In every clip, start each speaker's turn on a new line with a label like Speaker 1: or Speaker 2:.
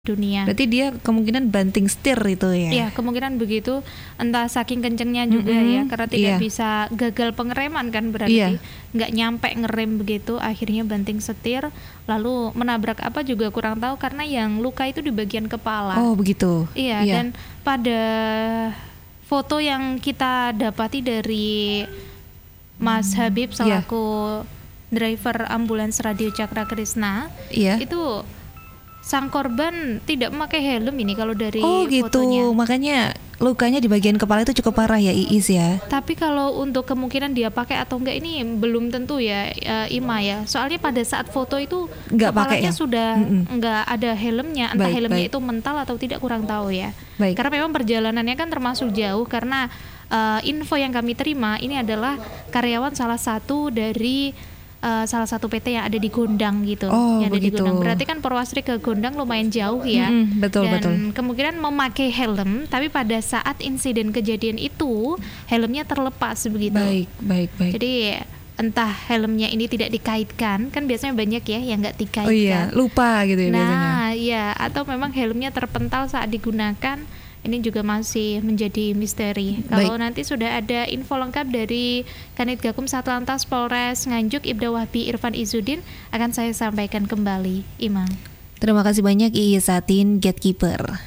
Speaker 1: dunia.
Speaker 2: Berarti dia kemungkinan banting setir itu ya?
Speaker 1: Iya, kemungkinan begitu. Entah saking kencengnya juga ya, karena tidak bisa gagal pengereman kan berarti. Nggak nyampe ngerem begitu, akhirnya banting setir, lalu menabrak apa juga kurang tahu karena yang luka itu di bagian kepala.
Speaker 2: Oh begitu.
Speaker 1: Iya. Dan pada foto yang kita dapati dari Mas Habib selaku driver ambulans Radio Cakra Krishna, itu sang korban tidak memakai helm ini kalau dari fotonya.
Speaker 2: Makanya lukanya di bagian kepala itu cukup parah ya Iis ya.
Speaker 1: Tapi kalau untuk kemungkinan dia pakai atau enggak ini belum tentu ya, Ima ya. Soalnya pada saat foto itu
Speaker 2: enggak
Speaker 1: kepalanya
Speaker 2: pakai ya?
Speaker 1: Sudah enggak ada helmnya, entah helmnya itu mental atau tidak kurang tahu ya. Karena memang perjalanannya kan termasuk jauh karena info yang kami terima ini adalah karyawan salah satu dari salah satu PT yang ada di Gondang gitu.
Speaker 2: Oh,
Speaker 1: yang ada
Speaker 2: begitu.
Speaker 1: di Gondang. Berarti kan Purwasri ke Gondang lumayan jauh ya.
Speaker 2: Betul.
Speaker 1: Kemungkinan memakai helm, tapi pada saat insiden kejadian itu helmnya terlepas begitu.
Speaker 2: Baik.
Speaker 1: Jadi entah helmnya ini tidak dikaitkan, kan biasanya banyak ya yang nggak dikaitkan.
Speaker 2: Oh iya, lupa gitu ya biasanya.
Speaker 1: Nah, iya, atau memang helmnya terpental saat digunakan. Ini juga masih menjadi misteri. Kalau nanti sudah ada info lengkap dari Kanit Gakum Satlantas Polres Nganjuk Ibda Wahbi Irfan Izzuddin akan saya sampaikan kembali, Imam.
Speaker 2: Terima kasih banyak Iis Satin, Gatekeeper.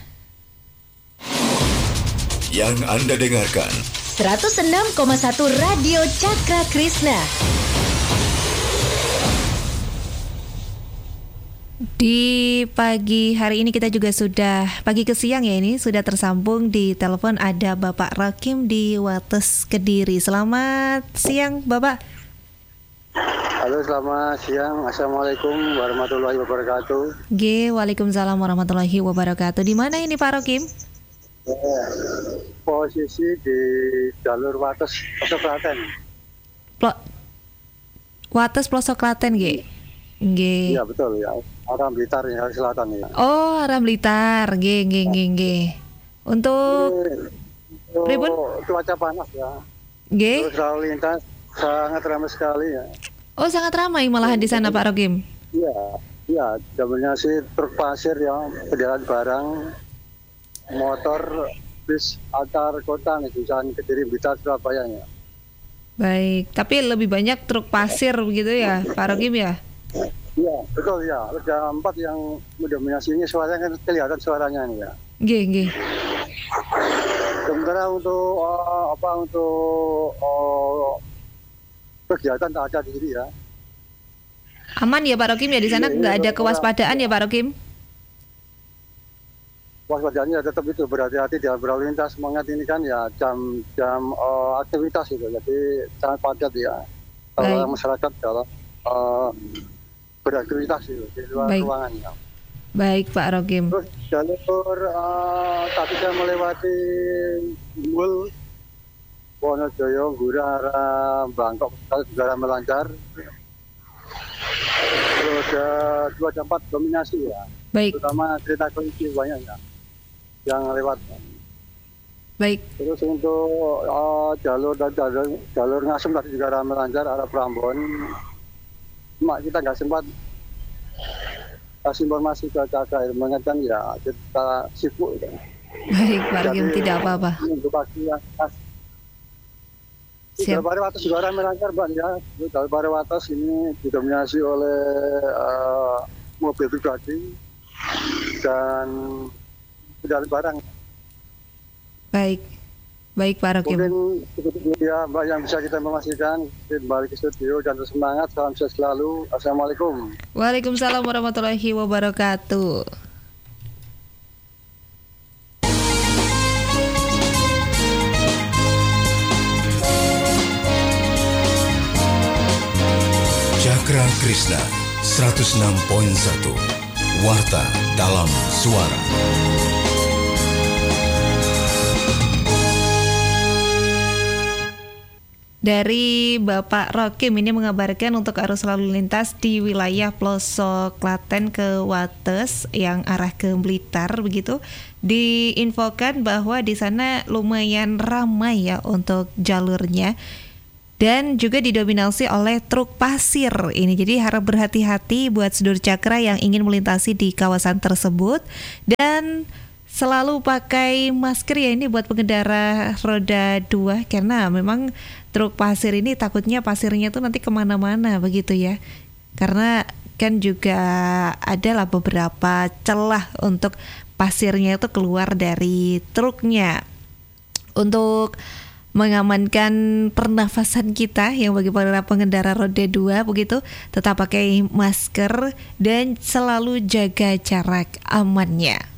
Speaker 3: Yang Anda dengarkan
Speaker 4: 106,1 Radio Cakra Krishna.
Speaker 2: Di pagi hari ini kita juga sudah, pagi ke siang ya ini, sudah tersambung di telepon ada Bapak Rokim di Wates Kediri. Selamat siang Bapak.
Speaker 5: Halo, selamat siang. Assalamualaikum warahmatullahi wabarakatuh.
Speaker 2: Waalaikumsalam warahmatullahi wabarakatuh. Di mana ini Pak Rokim?
Speaker 5: Posisi di jalur Wates Pelosok Klaten.
Speaker 2: Wates Pelosok Klaten
Speaker 5: Iya betul ya. Arah Blitar ya, selatan ya.
Speaker 2: Oh, arah Blitar. Untuk
Speaker 5: cuaca panas ya. Terus lalu lintas sangat ramai sekali ya.
Speaker 2: Oh, sangat ramai malahan di sana Pak Rokim.
Speaker 5: Iya, jamnya sih truk pasir yang berjalan barang, motor, bis antar kota nih, misalnya Kediri, Blitar, Surabaya ya.
Speaker 2: Baik, tapi lebih banyak truk pasir begitu ya Pak Rokim ya?
Speaker 5: Iya, betul ya. Ada 4 yang mendominasi ini, suaranya kan kelihatan suaranya nih ya. Sementara untuk kegiatan tak ada di sini ya.
Speaker 2: Aman ya Pak Rokim ya, di sana nggak ada kewaspadaan ya Pak Rokim?
Speaker 5: Waspadaannya tetap itu, berhati-hati dalam berlalu lintas, semangat ini kan ya jam aktivitas itu, jadi sangat padat ya. Kalau masyarakat dalam beraktivitas itu di luar ruangan ya.
Speaker 2: Baik Pak Rokim.
Speaker 5: Terus jalur tadi saya melewati Mul, Wonojoyo, Gura, arah Bangkok, juga melancar. Terus 2 4 dominasi ya. Terutama kereta kelinci banyak ya yang lewat.
Speaker 2: Baik.
Speaker 5: Terus untuk jalur Ngasem tadi juga ramai lancar arah Prambon. Cuma kita nggak sempat kasih informasi ke Cakra, mengingatkan ya kita sibuk ya.
Speaker 2: Baik Pak Rokim, tidak apa-apa.
Speaker 5: Untuk pagi yang Jalur Pariwates juga ramai lancar Mbak ya. Jalur Pariwates ini didominasi oleh mobil pribadi dan kendaraan barang.
Speaker 2: Baik Pak Rokim.
Speaker 5: Mungkin itu ya Mbak yang bisa kita informasikan. Kembali ke studio dan semangat, salam sehat selalu. Assalamualaikum.
Speaker 2: Waalaikumsalam warahmatullahi wabarakatuh.
Speaker 3: Cakra Krishna 106.1 Warta dalam Suara.
Speaker 2: Dari Bapak Rokim ini mengabarkan untuk arus lalu lintas di wilayah Pelosok Klaten ke Wates yang arah ke Blitar begitu, diinfokan bahwa di sana lumayan ramai ya untuk jalurnya. dan juga didominasi oleh truk pasir ini. Jadi harap berhati-hati buat Saudara Cakra yang ingin melintasi di kawasan tersebut, dan selalu pakai masker ya ini buat pengendara roda 2, karena memang truk pasir ini takutnya pasirnya tuh nanti kemana-mana begitu ya, karena kan juga adalah beberapa celah untuk pasirnya itu keluar dari truknya. Untuk mengamankan pernafasan kita yang bagi para pengendara roda 2 begitu, tetap pakai masker dan selalu jaga jarak amannya.